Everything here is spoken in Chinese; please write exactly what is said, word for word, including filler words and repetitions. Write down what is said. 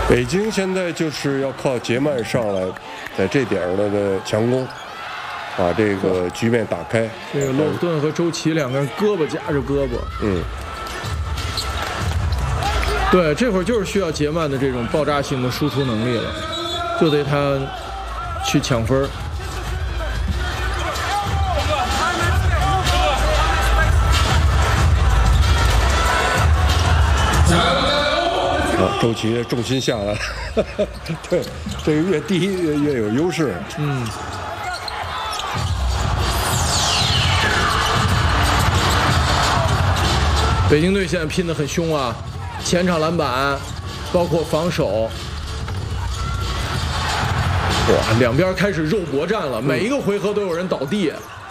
北京现在就是要靠杰曼上来，在这点儿的强攻，把这个局面打开。 这个洛普顿和周琦两个人胳膊夹着胳膊， 嗯， 对，这会儿就是需要杰曼的这种爆炸性的输出能力了，就得他去抢分。 啊，周琦重心下来了，对，这个越低越越有优势。 嗯。北京队现在拼得很凶啊，前场篮板，包括防守，哇，两边开始肉搏战了，每一个回合都有人倒地。